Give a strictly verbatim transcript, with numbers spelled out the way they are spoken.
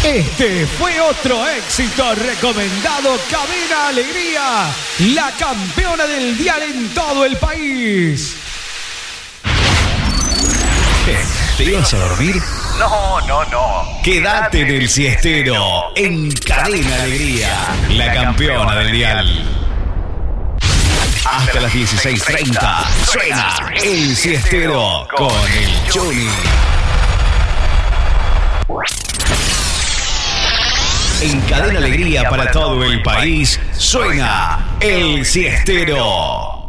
Este fue otro éxito recomendado. Cadena Alegría, la campeona del dial en todo el país. ¿Te ibas a dormir? No, no, no. Quédate en el siestero, en Cadena Alegría, la campeona del dial. Hasta las dieciséis treinta suena el siestero con el Chuni. En Cadena Alegría para todo el país suena el siestero.